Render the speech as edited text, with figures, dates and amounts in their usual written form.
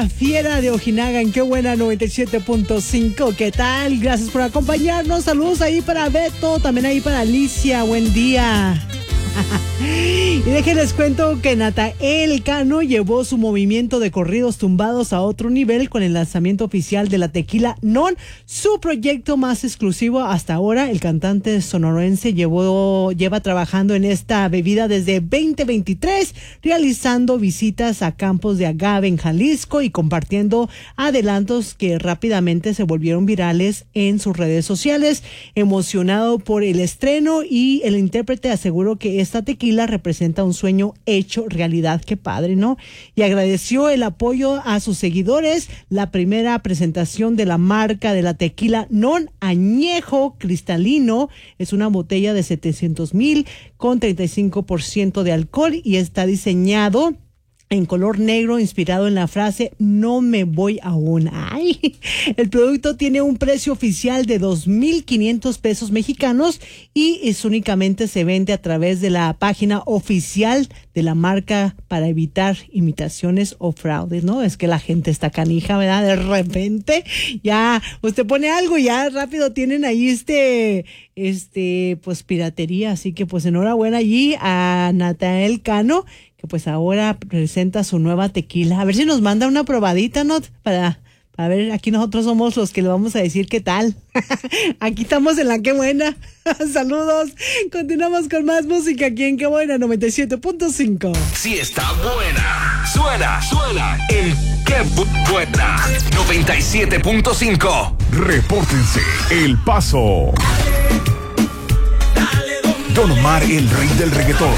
Fiera de Ojinaga en Qué Buena 97.5. ¿Qué tal? Gracias por acompañarnos. Saludos ahí para Beto, también ahí para Alicia. Buen día. Y déjenles cuento que Natael Cano llevó su movimiento de corridos tumbados a otro nivel con el lanzamiento oficial de la Tequila Non, su proyecto más exclusivo hasta ahora. El cantante sonorense lleva trabajando en esta bebida desde 2023, realizando visitas a campos de agave en Jalisco y compartiendo adelantos que rápidamente se volvieron virales en sus redes sociales. Emocionado por el estreno, y el intérprete aseguró que esta tequila representa un sueño hecho realidad. Qué padre, ¿no? Y agradeció el apoyo a sus seguidores. La primera presentación de la marca de la Tequila Non añejo cristalino es una botella de 700,000 con 35% de alcohol y está diseñado en color negro, inspirado en la frase "no me voy aún". ¡Ay! El producto tiene un precio oficial de 2,500 pesos mexicanos y únicamente se vende a través de la página oficial de la marca para evitar imitaciones o fraudes, ¿no? Es que la gente está canija, ¿verdad? De repente ya usted pone algo y ya rápido tienen ahí pues piratería. Así que pues enhorabuena allí a Natael Cano, que pues ahora presenta su nueva tequila. A ver si nos manda una probadita, ¿no? Para ver, aquí nosotros somos los que le vamos a decir qué tal. Aquí estamos en la Qué Buena. Saludos. Continuamos con más música aquí en Qué Buena 97.5. Si está buena, suena en Qué Buena 97.5. Repórtense El Paso. Don Omar, el rey del reggaetón.